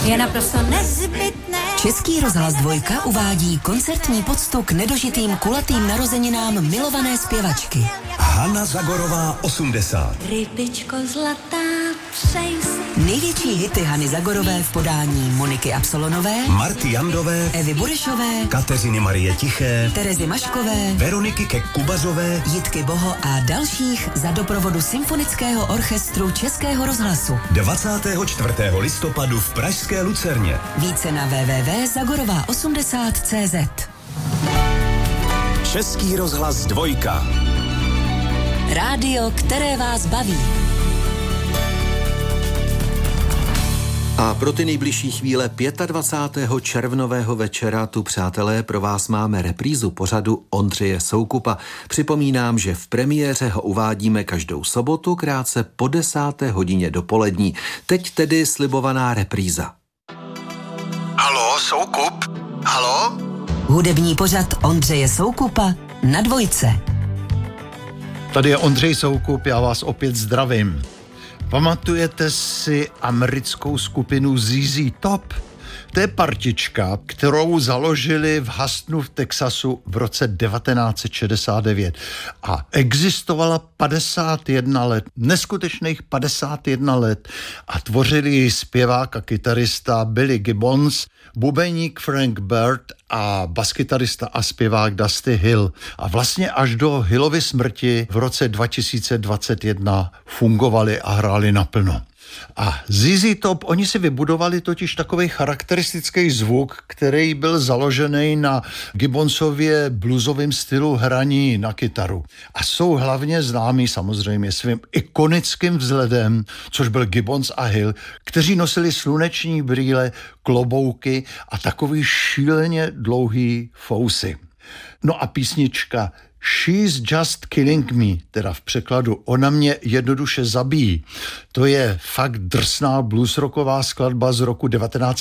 je naprosto nezbytné. Český rozhlas Dvojka uvádí koncertní poctu k nedožitým kulatým narozeninám milované zpěvačky. Hana Zagorová 80. Rybičko zlatá, přej si. Největší hity Hany Zagorové v podání Moniky Absolonové, Marty Jandové, Evy Burešové, Kateřiny Marie Tiché, Terezy Maškové, Veroniky Kek-Kubazové, Jitky Boho a dalších za doprovodu Symfonického orchestru Českého rozhlasu. 24. listopadu v pražské Lucerně. Více na www.zagorová80.cz. Český rozhlas Dvojka. Rádio, které vás baví. A pro ty nejbližší chvíle 25. červnového večera tu, přátelé, pro vás máme reprízu pořadu Ondřeje Soukupa. Připomínám, že v premiéře ho uvádíme každou sobotu krátce po 10. hodině dopolední. Teď tedy slibovaná repríza. Haló, Soukup? Haló? Hudební pořad Ondřeje Soukupa na Dvojce. Tady je Ondřej Soukup, já vás opět zdravím. Pamatujete si americkou skupinu ZZ Top? To je partička, kterou založili v Houstonu v Texasu v roce 1969 a existovala 51 let, neskutečných 51 let a tvořili ji zpěvák a kytarista Billy Gibbons, bubeník Frank Bird a baskytarista a zpěvák Dusty Hill. A vlastně až do Hillovy smrti v roce 2021 fungovali a hráli naplno. A ZZ Top, oni si vybudovali totiž takový charakteristický zvuk, který byl založený na Gibbonsově bluesovém stylu hraní na kytaru. A jsou hlavně známí samozřejmě svým ikonickým vzhledem, což byl Gibbons a Hill, kteří nosili sluneční brýle, klobouky a takový šíleně dlouhý fousy. No a písnička She's Just Killing Me, teda v překladu Ona mě jednoduše zabíjí. To je fakt drsná bluesrocková skladba z roku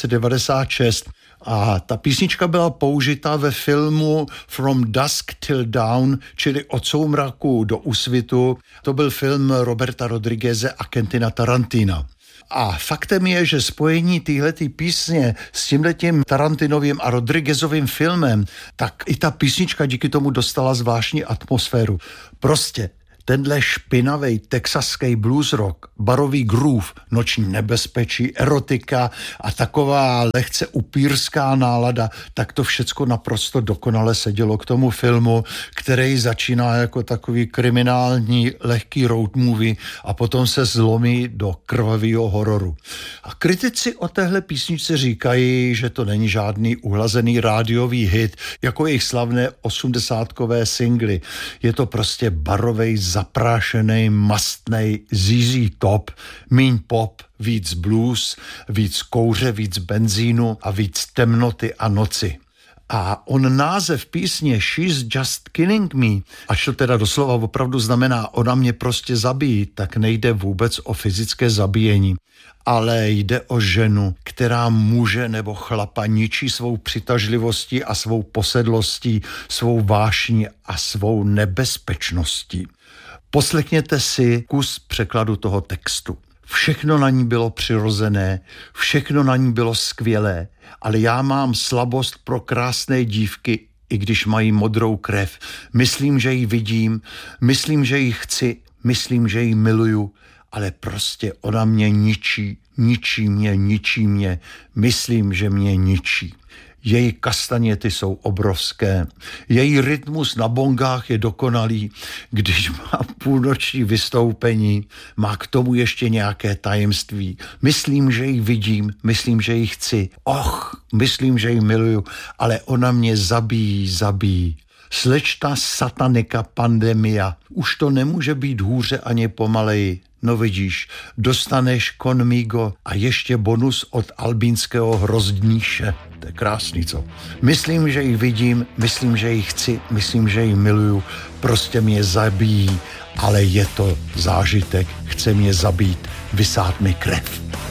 1996 a ta písnička byla použita ve filmu From Dusk Till Dawn, čili Od soumraku do úsvitu. To byl film Roberta Rodrigueze a Quentina Tarantina. A faktem je, že spojení téhletý písně s tímhletím Tarantinovým a Rodriguezovým filmem, tak i ta písnička díky tomu dostala zvláštní atmosféru. Prostě tenhle špinavej texaský blues rock, barový groove, noční nebezpečí, erotika a taková lehce upírská nálada, tak to všecko naprosto dokonale sedělo k tomu filmu, který začíná jako takový kriminální lehký road movie a potom se zlomí do krvavého hororu. A kritici o téhle písničce říkají, že to není žádný uhlazený rádiový hit, jako jejich slavné 80kové singly. Je to prostě barovej, zaprášenej, mastnej ZZ Top, míň pop, víc blues, víc kouře, víc benzínu a víc temnoty a noci. A on název písně She's Just Killing Me, až to teda doslova opravdu znamená Ona mě prostě zabíjí, tak nejde vůbec o fyzické zabíjení, ale jde o ženu, která muže nebo chlapa ničí svou přitažlivostí a svou posedlostí, svou vášní a svou nebezpečností. Poslechněte si kus překladu toho textu. Všechno na ní bylo přirozené, všechno na ní bylo skvělé, ale já mám slabost pro krásné dívky, i když mají modrou krev. Myslím, že ji vidím, myslím, že ji chci, myslím, že ji miluju, ale prostě ona mě ničí, ničí mě, myslím, že mě ničí. Její kastaněty jsou obrovské, její rytmus na bongách je dokonalý, když má půlnoční vystoupení, má k tomu ještě nějaké tajemství. Myslím, že ji vidím, myslím, že ji chci, myslím, že ji miluju, ale ona mě zabíjí. Slečta satanika pandemia, už to nemůže být hůře ani pomaleji. No vidíš, dostaneš conmigo a ještě bonus od albínského hrozdníše. To je krásný, co? Myslím, že ji vidím, myslím, že ji chci, myslím, že ji miluju, prostě mě zabíjí, ale je to zážitek, chce mě zabít, vysát mi krev.